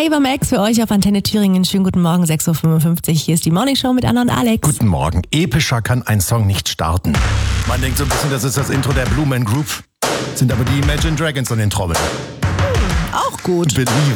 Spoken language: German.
Ava Max für euch auf Antenne Thüringen. Schönen guten Morgen, 6.55 Uhr. Hier ist die Morning Show mit Anna und Alex. Guten Morgen. Epischer kann ein Song nicht starten. Man denkt so ein bisschen, das ist das Intro der Blue Man Group. Sind aber die Imagine Dragons an den Trommeln. Auch gut. Believe.